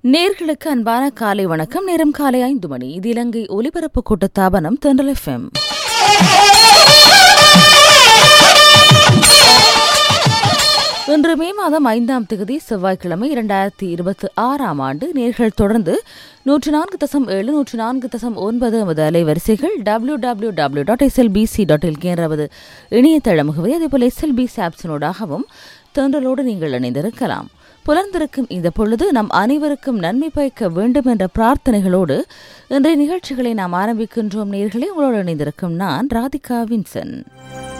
நேர்களுக்கு அன்பான காலை வணக்கம். நேரம் காலை 5 மணி. இது இலங்கை ஒலிபரப்பு கூட்டத்தாபனம் தென்றல் FM. இன்று மே மாதம் 5ஆம் தேதி செவ்வாய்க்கிழமை 2026ஆம் ஆண்டு. நேர்கள் தொடர்ந்து 104.7 104.9 எமது அலைவரிசைகள் www.slbc.lk என்ற இணையதள முகவரி, அதேபோல் SLBC ஆப்ஸினூடாகவும் தென்றலோடு நீங்கள் இணைந்திருக்கலாம். புலர்ந்திருக்கும் இந்த பொழுது நம் அனைவருக்கும் நன்மை பயக்க வேண்டும் என்ற பிரார்த்தனைகளோடு இன்றைய நிகழ்ச்சிகளை நாம் ஆரம்பிக்கின்றோம். நேயர்களே, உங்களோடு இணைந்திருக்கும் நான் ராதிகா வின்சன்.